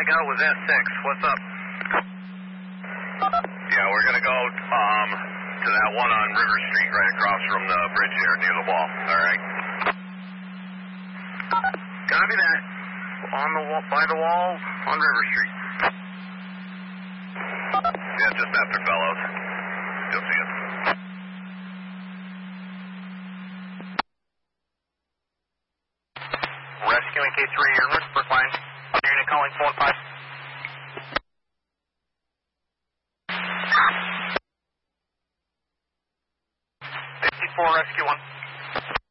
I got was S6. What's up? Yeah, we're going to go to that one on River Street right across from the bridge there near the wall. All right? Copy that. On the wall, by the wall on River Street. Yeah, just after Fellows. You'll see it. Rescue in K3, you're in Richburg line. Unit calling 415. 54, Rescue 1.